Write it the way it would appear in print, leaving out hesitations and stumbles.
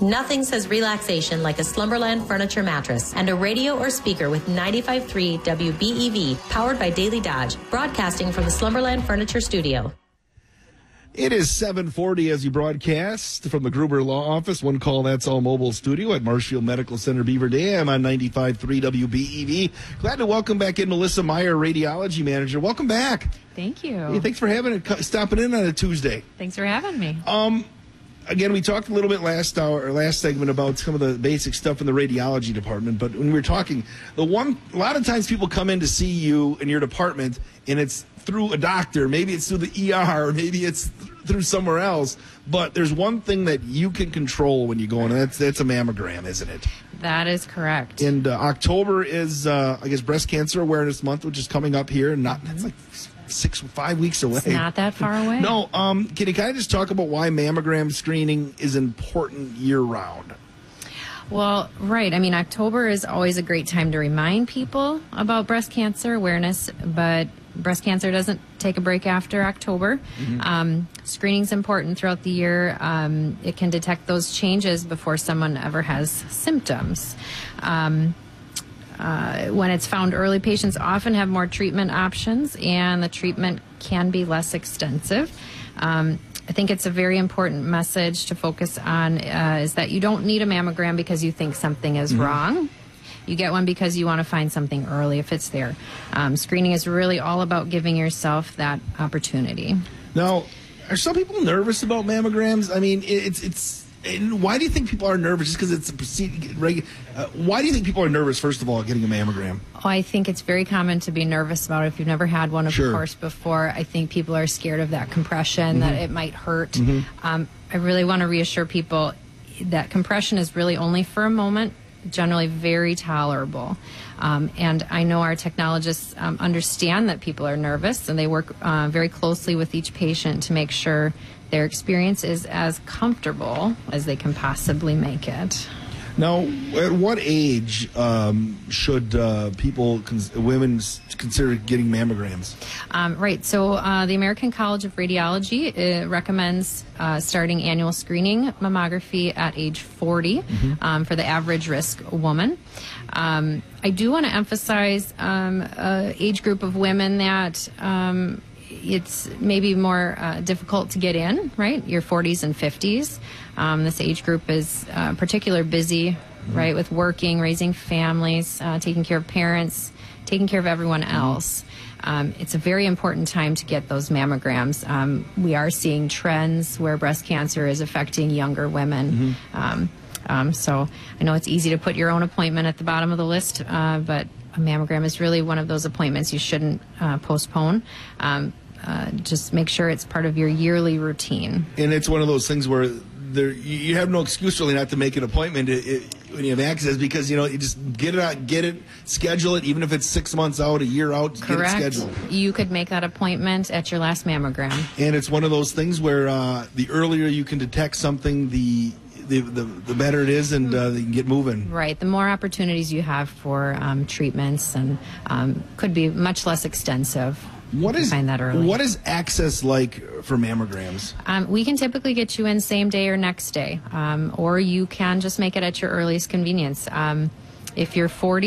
Nothing says relaxation like a Slumberland furniture mattress and a radio or speaker with 95.3 WBEV, powered by Daily Dodge, broadcasting from the Slumberland Furniture Studio. It is 7:40 as you broadcast from the Gruber Law Office. One call, that's all mobile studio at Marshfield Medical Center, Beaver Dam on 95.3 WBEV. Glad to welcome back in Melissa Meyer, Radiology Manager. Welcome back. Thank you. Hey, thanks for stopping in on a Tuesday. Thanks for having me. Again, we talked a little bit last segment about some of the basic stuff in the radiology department, but when we were talking, a lot of times people come in to see you in your department, and it's through a doctor, maybe it's through the ER, maybe it's through somewhere else, but there's one thing that you can control when you go in, and that's a mammogram, isn't it? That is correct. And October is, I guess, Breast Cancer Awareness Month, which is coming up here, and that's like 5 weeks away. It's not that far away. No, can you kind of just talk about why mammogram screening is important year-round? Well, right. I mean, October is always a great time to remind people about breast cancer awareness, but breast cancer doesn't take a break after October. Screening's important throughout the year. It can detect those changes before someone ever has symptoms. When it's found early, patients often have more treatment options, and the treatment can be less extensive. I think it's a very important message to focus on is that you don't need a mammogram because you think something is wrong. You get one because you want to find something early if it's there. Screening is really all about giving yourself that opportunity. Now, are some people nervous about mammograms? I mean, why do you think people are nervous? Just because it's a procedure? Why do you think people are nervous, first of all, getting a mammogram? Oh, I think it's very common to be nervous about it. If you've never had one, of course, before, I think people are scared of that compression, that it might hurt. I really want to reassure people that compression is really only for a moment, generally very tolerable. And I know our technologists understand that people are nervous, and they work very closely with each patient to make sure their experience is as comfortable as they can possibly make it. Now, at what age should women consider getting mammograms? Right. So the American College of Radiology recommends starting annual screening mammography at age 40 for the average risk woman. I do want to emphasize age group of women that it's maybe more difficult to get in, right? Your 40s and 50s. This age group is particularly busy, right, with working, raising families, taking care of parents, taking care of everyone else. It's a very important time to get those mammograms. We are seeing trends where breast cancer is affecting younger women. So I know it's easy to put your own appointment at the bottom of the list, but a mammogram is really one of those appointments you shouldn't postpone. Just make sure it's part of your yearly routine. And it's one of those things where you have no excuse really not to make an appointment when you have access, because you just get it, schedule it, even if it's 6 months out, a year out. Correct. Get it scheduled. You could make that appointment at your last mammogram. And it's one of those things where the earlier you can detect something, the better it is, and you can get moving. Right. The more opportunities you have for treatments, and could be much less extensive. Find that early. What is access like for mammograms? We can typically get you in same day or next day, or you can just make it at your earliest convenience. If you're 40